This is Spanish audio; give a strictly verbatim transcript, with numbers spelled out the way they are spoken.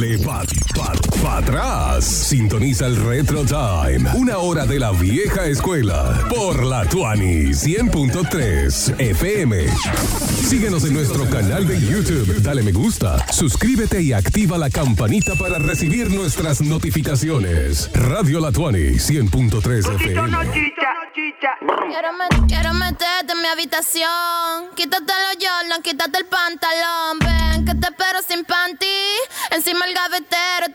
De pa, pa, pa atrás. Sintoniza el Retro Time. Una hora de la vieja escuela. Por la Tuani cien punto tres F M. Síguenos en nuestro canal de YouTube. Dale me gusta. Suscríbete y activa la campanita para recibir nuestras notificaciones. Radio La Tuani cien punto tres F M. Quiero, met- quiero meterte en mi habitación. Quítate los Jordan, quítate el pantalón. Ven que te espero sin panty. Encima el gavetero